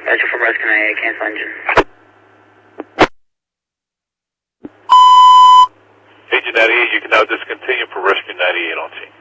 Roger for Rescue 98, cancel engine. Agent 98, you can now discontinue for Rescue 98 on scene.